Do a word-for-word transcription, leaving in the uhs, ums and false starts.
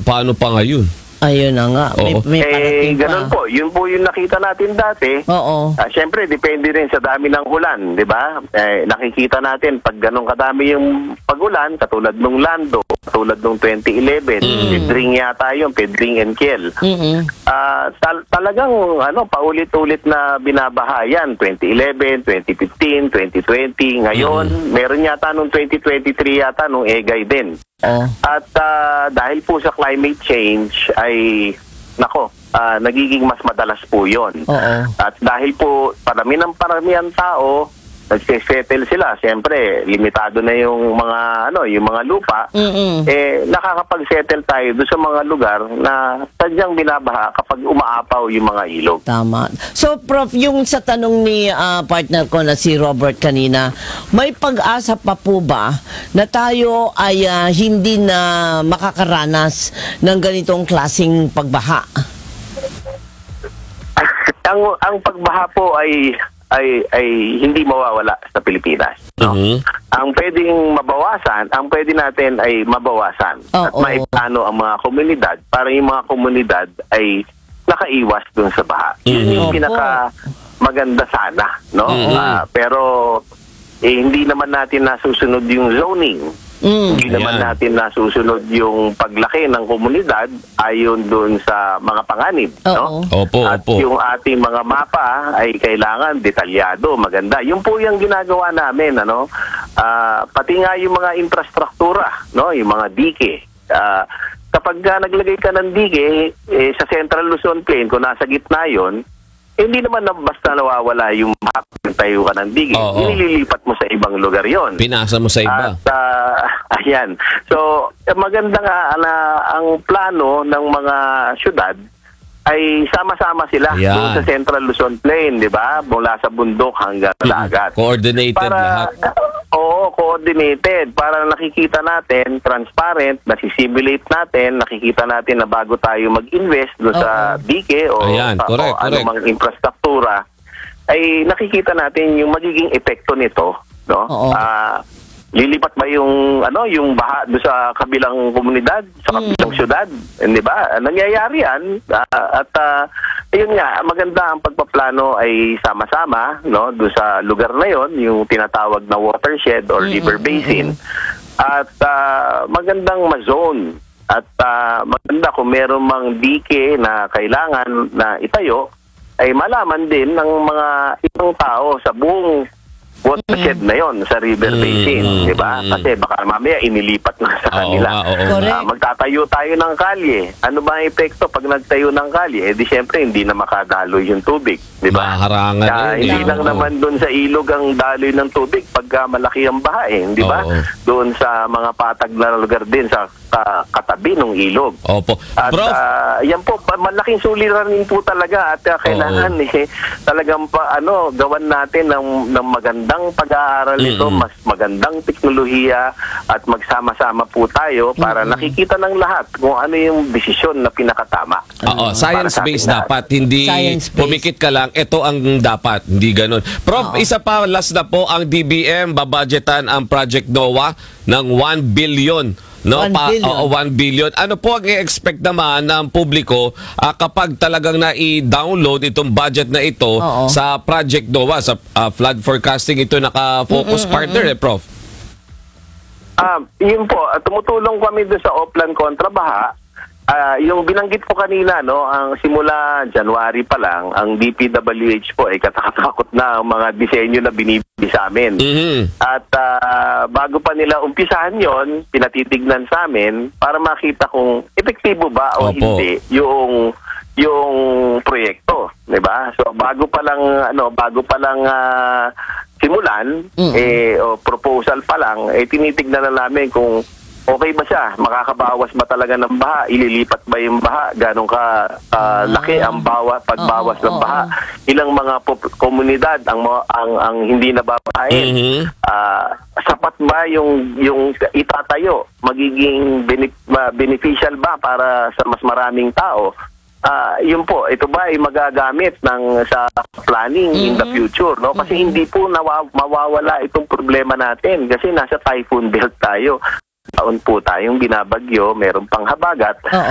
paano pa ngayon? Ayun na nga. May, Oo. may Eh, parating pa. ganun po. Yun po yung nakita natin dati. Oo. Ah, Siyempre, depende rin sa dami ng ulan, di ba? Eh, nakikita natin, pag ganun kadami yung pag-ulan, katulad nung Lando, katulad nung twenty eleven, Mm. Pedring yata yung Pedring and Kiel. Mm-mm. Ah, tal- talagang ano, paulit-ulit na binabahayan, twenty eleven, twenty fifteen, twenty twenty. Ngayon, meron yata nung twenty twenty-three yata nung Egay din. Oh. At ah, dahil po sa climate change ay nako, ah, nagiging mas madalas po 'yon. Oo. At dahil po parami ng parami ang tao, nagse-settle sila. Siyempre, limitado na yung mga ano, yung mga lupa. Mm-mm. Eh nakakapag-settle tayo doon sa mga lugar na sadyang binabaha kapag umaapaw yung mga ilog. Tama. So, Prof, yung sa tanong ni ah, partner ko na si Robert kanina, may pag-asa pa po ba na tayo ay ah, hindi na makakaranas ng ganitong klaseng pagbaha? ang ang pagbaha po ay ay ay hindi mawawala sa Pilipinas. No? Mhm. Ang pwedeng mabawasan, ang pwede natin ay mabawasan at Oo. maiplano ang mga komunidad para yung mga komunidad ay nakaiwas dun sa baha. Yun Mhm. yung Opo. pinaka maganda sana, no? Mhm. Ah, pero eh, hindi naman natin nasusunod yung zoning. Mm. Hindi naman Ayan. natin nasusunod yung paglaki ng komunidad ayon doon sa mga panganib. No? Oo. Opo, At opo. yung ating mga mapa ay kailangan detalyado, maganda. Yung po yung ginagawa namin, ano? Ah, pati nga yung mga infrastruktura, no? Yung mga dike. Ah, kapag uh, naglagay ka ng dike eh, sa Central Luzon Plain, kung nasa gitna yon, eh, hindi naman na basta nawawala yung map, yung tayo ka ng dike. Oo. Nililipat mo sa ibang lugar yon. Pinasa mo sa iba. At ah, ayan. So, eh, maganda nga na ang plano ng mga syudad ay sama-sama sila Ayan. doon sa Central Luzon Plain, di ba? Mula sa bundok hanggang sa dagat. Coordinated lahat. Oo, coordinated. Para nakikita natin, transparent, nasisimulate natin, nakikita natin na bago tayo mag-invest doon sa dike o, Ayan, sa- correct, o anumang correct. infrastruktura, ay nakikita natin yung magiging epekto nito, no? Oo. Ah, lilipat ba yung ano yung baha do sa kabilang komunidad, sa kabilang syudad, hindi ba? Nangyayari yan. Ah, at ah, ayun nga, maganda ang pagpaplano ay sama-sama, no, do sa lugar na yon, yung tinatawag na watershed or river basin. At ah, magandang ma-zone. At ah, maganda kung meron mang dike na kailangan na itayo, ay malaman din ng mga ibang tao sa buong watershed na yon sa river Mm, basin, mm, di ba? mm. Kasi baka mamaya inilipat na sa Oo kanila. nga, oo Correct. Ah, magtatayo tayo ng kalye. Ano ba ang epekto pag nagtayo ng kalye? Eh di syempre hindi na makadaloy yung tubig, di ba? Maharangan Kaya yun, hindi eh. lang Oo. naman doon sa ilog ang daloy ng tubig pagka malaki ang baha, eh, di ba? Oo. Doon sa mga patag na lugar din sa ka- katabi ng ilog. Opo. At Prof, ah, yan po, pa- malaking suliranin po talaga at ah, kailangan eh, talagang pa, ano, gawan natin ng, ng magandang pag-aaral nito, Mm-mm. mas magandang teknolohiya at magsama-sama po tayo para nakikita ng lahat kung ano yung desisyon na pinakatama. oo, science-based Para sa ating lahat. dapat, hindi Science-based. pumikit ka lang, ito ang dapat, hindi ganun. Prof, Oo. isa pa, last na po, ang D B M, babudgetan ang Project NOAA ng one billion. No, one pa, billion. oo, one billion. Ano po ang i-expect naman ng publiko ah, kapag talagang na-i-download itong budget na ito Oo. sa Project NOAA, sa ah, flood forecasting ito naka-focus partner eh, Prof? Ah, yun po, ah, tumutulong kami doon sa Oplan Kontrabaha. Ah, yung binanggit ko kanina, no, ang simula January pa lang, ang D P W H po ay katakatakot na ang mga disenyo na binibigay sa amin. Mhm. At ah, bago pa nila umpisahan yon, pinatitignan sa amin para makita kung epektibo ba o Opo. hindi yung yung proyekto, 'di ba? So bago pa lang ano, bago pa lang ah, simulan Mm. eh o proposal pa lang, eh tinitignan na namin kung okay ba siya? Makakabawas ba talaga ng baha? Ililipat ba yung baha? Ganong ka ah, laki ang bawa, pagbawas Oo, ng oo, baha? Ilang mga pop- komunidad ang, mga- ang ang hindi nababahin? Mhm. Ah, sapat ba yung yung itatayo? Magiging benef- ma- beneficial ba para sa mas maraming tao? Ah, yun po, ito ba ay magagamit ng sa planning in the future, no? Kasi hindi po nawa- mawawala itong problema natin kasi nasa typhoon belt tayo. Taon po tayong binabagyo, meron pang habagat. Oo.